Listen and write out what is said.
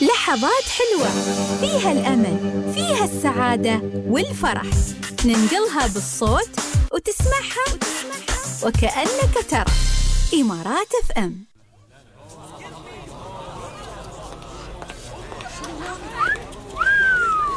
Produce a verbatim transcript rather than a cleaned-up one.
لحظات حلوة فيها الأمل، فيها السعادة والفرح، ننقلها بالصوت وتسمعها وكأنك ترى. إمارات اف ام.